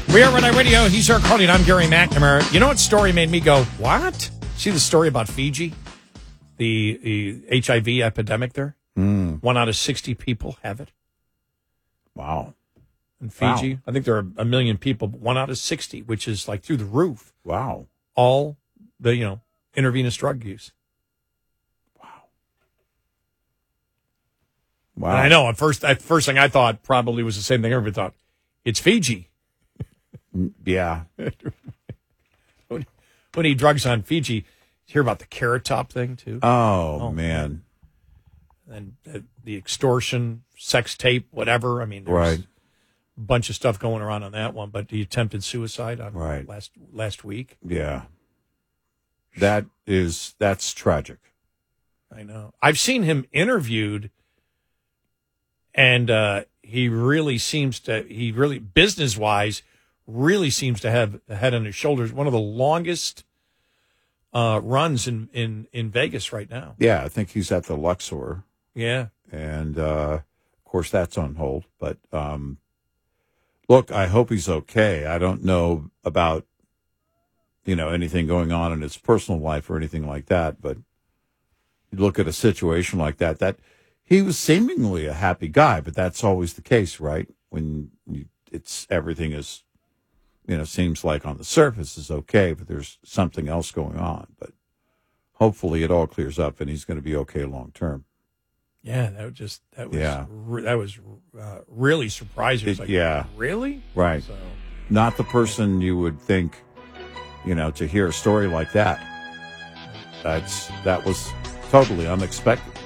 We are Red Eye Radio. He's our calling. I'm Gary McNamara. You know what story made me go, what? See the story about Fiji? The HIV epidemic there? 1 out of 60 people have it. Wow. In Fiji. Wow. I think there are 1 million people, but 1 out of 60, which is like through the roof. Wow. All the, intravenous drug use. Wow. And I know, first thing I thought probably was the same thing everybody thought. It's Fiji. Yeah. When you eat drugs on Fiji, hear about the Carrot Top thing, too? Oh man. And the extortion, sex tape, whatever. I mean, there's a bunch of stuff going around on that one. But the attempted suicide on last week. Yeah. That's tragic. I know. I've seen him interviewed, and he really business-wise, really seems to have the head on his shoulders. One of the longest runs in Vegas right now. Yeah, I think he's at the Luxor. Yeah. And, of course, that's on hold. But, look, I hope he's okay. I don't know about, anything going on in his personal life or anything like that. But you look at a situation like that he was seemingly a happy guy, but that's always the case, right? When everything is, seems like on the surface is okay, but there's something else going on. But hopefully it all clears up and he's going to be okay long term. Yeah, that was really surprising. It was like, really? Right. So. Not the person you would think, to hear a story like that. That was totally unexpected.